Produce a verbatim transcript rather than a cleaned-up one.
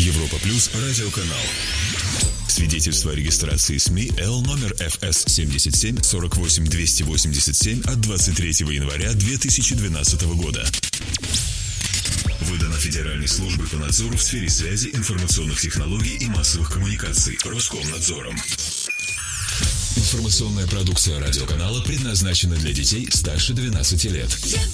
Европа Плюс радиоканал. Свидетельство о регистрации СМИ Л номер Ф С семьдесят семь сорок восемь двести восемьдесят семь от двадцать третьего января две тысячи двенадцатого года. Выдано Федеральной службой по надзору в сфере связи, информационных технологий и массовых коммуникаций Роскомнадзором. Информационная продукция радиоканала предназначена для детей старше двенадцати лет.